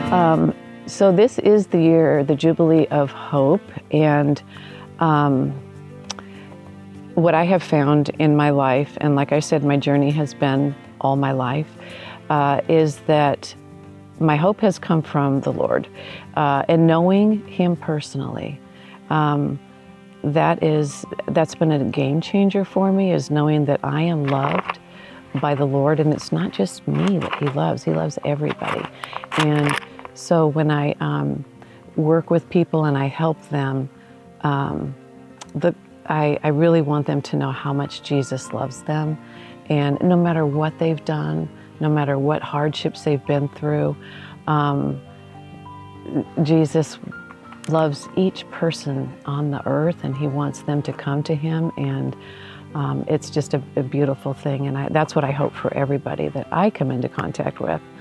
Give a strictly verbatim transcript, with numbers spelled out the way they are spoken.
Um, so this is the year, the Jubilee of Hope, and um, what I have found in my life, and like I said, my journey has been all my life, uh, is that my hope has come from the Lord, uh, and knowing Him personally. Um, that is, that's been a game changer for me, is knowing that I am loved by the Lord, and it's not just me that He loves, He loves everybody. And so when I um, work with people and I help them, um, the, I, I really want them to know how much Jesus loves them. And no matter what they've done, no matter what hardships they've been through, um, Jesus loves each person on the earth, and He wants them to come to Him. And um, it's just a, a beautiful thing. And I, that's what I hope for everybody that I come into contact with.